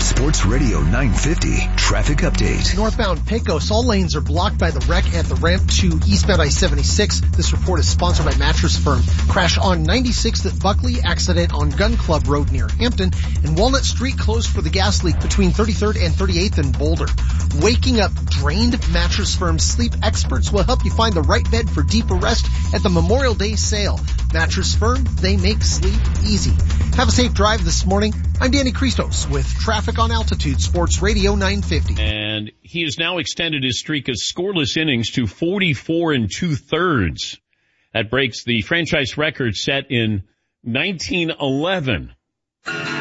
Sports Radio 950 traffic update. Northbound Pecos, all lanes are blocked by the wreck at the ramp to eastbound I-76. This report is sponsored by Mattress Firm. Crash on 96th at Buckley, accident on Gun Club Road near Hampton, and Walnut Street closed for the gas leak between 33rd and 38th in Boulder. Waking up drained, Mattress Firm sleep experts will help you find the right bed for deeper rest at the Memorial Day sale. Mattress Firm, they make sleep easy. Have a safe drive this morning. I'm Danny Christos with traffic on Altitude Sports Radio 950. And he has now extended his streak of scoreless innings to 44 2/3. That breaks the franchise record set in 1911.